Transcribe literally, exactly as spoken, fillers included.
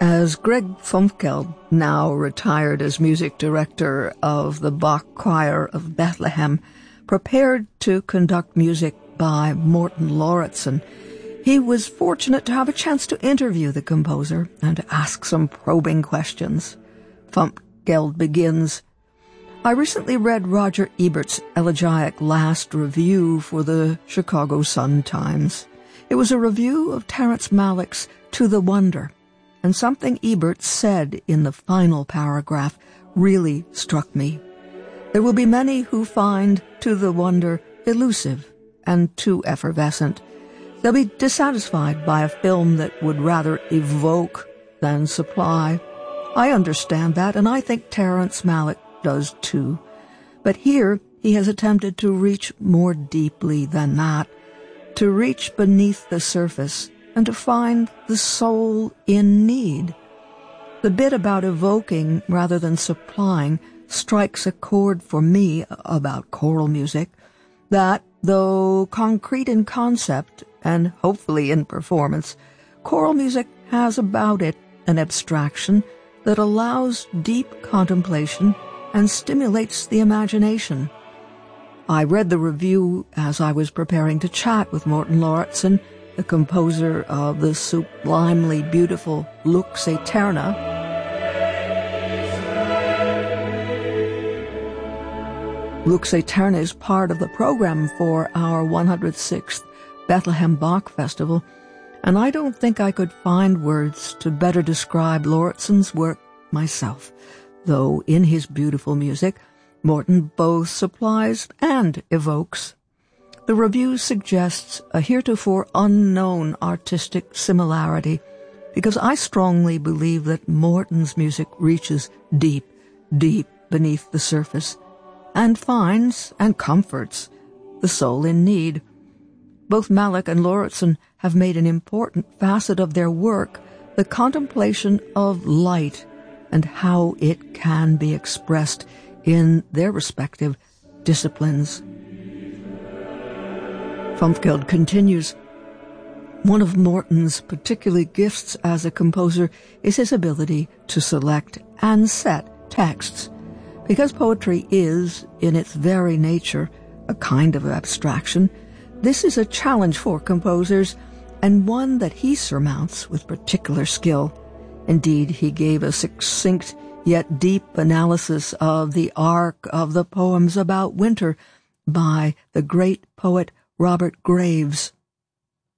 As Greg Fumfeld, now retired as music director of the Bach Choir of Bethlehem, prepared to conduct music by Morten Lauritsen, he was fortunate to have a chance to interview the composer and to ask some probing questions. Fumfeld begins, I recently read Roger Ebert's elegiac last review for the Chicago Sun-Times. It was a review of Terrence Malick's To the Wonder, and something Ebert said in the final paragraph really struck me. There will be many who find To the Wonder elusive and too effervescent. They'll be dissatisfied by a film that would rather evoke than supply. I understand that, and I think Terrence Malick does too. But here he has attempted to reach more deeply than that, to reach beneath the surface and to find the soul in need. The bit about evoking rather than supplying strikes a chord for me about choral music that, though concrete in concept and hopefully in performance, choral music has about it an abstraction that allows deep contemplation and stimulates the imagination. I read the review as I was preparing to chat with Morten Lauritsen, the composer of the sublimely beautiful Lux Aeterna. Lux Aeterna is part of the program for our one hundred sixth Bethlehem Bach Festival, and I don't think I could find words to better describe Lauritsen's work myself, though in his beautiful music, Morten both supplies and evokes. The review suggests a heretofore unknown artistic similarity, because I strongly believe that Morten's music reaches deep, deep beneath the surface, and finds and comforts the soul in need. Both Malick and Lauritsen have made an important facet of their work the contemplation of light and how it can be expressed in their respective disciplines. Fumfeld continues, one of Morten's particular gifts as a composer is his ability to select and set texts. Because poetry is, in its very nature, a kind of abstraction, this is a challenge for composers, and one that he surmounts with particular skill. Indeed, he gave a succinct yet deep analysis of the arc of the poems about winter by the great poet Robert Graves.